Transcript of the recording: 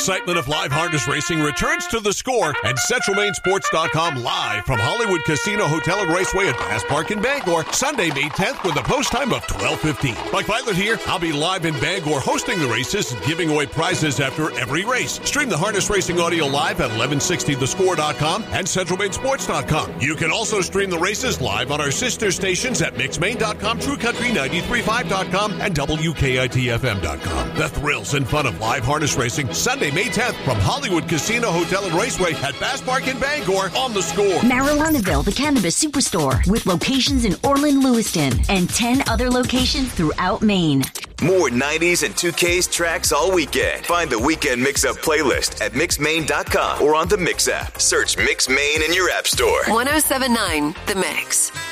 excitement of live harness racing returns to the Score and CentralMainSports.com live from Hollywood Casino Hotel and Raceway at Bass Park in Bangor, Sunday, May 10th with a post time of 12:15. Mike Violet here. I'll be live in Bangor hosting the races and giving away prizes after every race. Stream the harness racing audio live at 1160thescore.com and CentralMainSports.com. You can also stream the races live on our sister stations at MixMain.com, TrueCountry935.com, and WKITFM.com. The thrills and fun of live harness racing, Sunday, May 10th from Hollywood Casino Hotel and Raceway at Bass Park in Bangor on the Score. Marijuanaville, the Cannabis Superstore, with locations in Orland, Lewiston, and 10 other locations throughout Maine. More 90s and 2Ks tracks all weekend. Find the Weekend Mix-Up playlist at MixMain.com or on the Mix app. Search Mix Main in your app store. 107.9 The Mix.